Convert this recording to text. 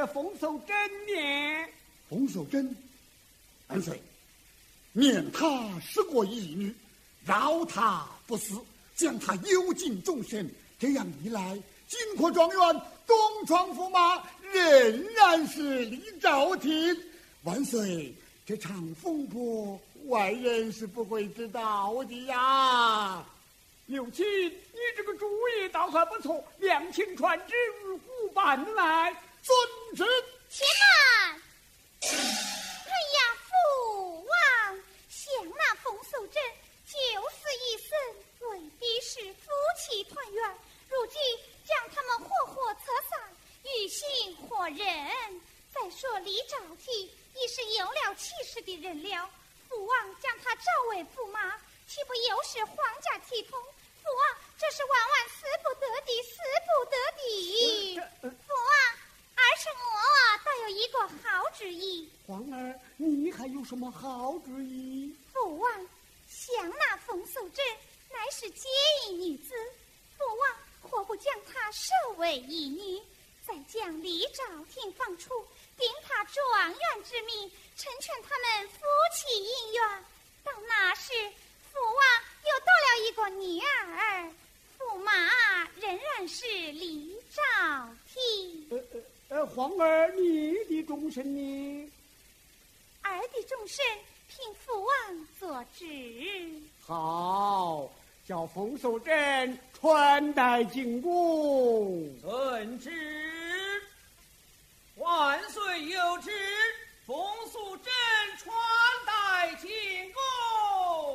这冯守贞呢？ 冯守贞，万岁，免他失国义女，饶他不死，将他幽禁终身。这样一来，金科状元东床驸马仍然是李兆廷。万岁，这场风波外人是不会知道的呀。 刘钦，你这个主意倒还不错，两情传旨，如虎办来。 遵旨。 且慢！哎呀，父王，想那冯守贞九死一生，为的是夫妻团圆，如今将他们活活策杀，于心何忍？再说李兆廷已是有了气势的人了，父王将他召为驸马，岂不又是皇家体统？父王，这是万万死不得的，死不得的。父王，儿臣我倒有一个好主意。 皇儿，你还有什么好主意？ 父王，想那冯守贞乃是结义女子，父王何不将她收为义女，再将李兆廷放出，定他状元之名，成全他们夫妻姻缘。到那时，父王又多了一个女儿，驸马仍然是李兆廷。 皇儿，你的终身呢？ 儿的终身凭父王做旨。 好，叫冯守贞传代进宫。 遵旨。万岁有旨，奉